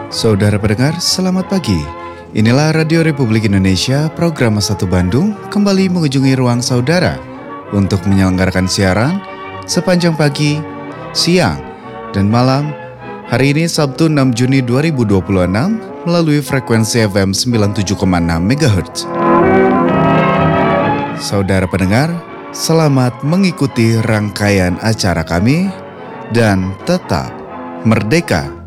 Saudara pendengar, selamat pagi. Inilah Radio Republik Indonesia, program Satu Bandung, kembali mengunjungi ruang saudara untuk menyelenggarakan siaran sepanjang pagi, siang, dan malam. Hari ini Sabtu 6 Juni 2026 melalui frekuensi FM 97,6 MHz. Saudara pendengar, selamat mengikuti rangkaian acara kami dan tetap merdeka!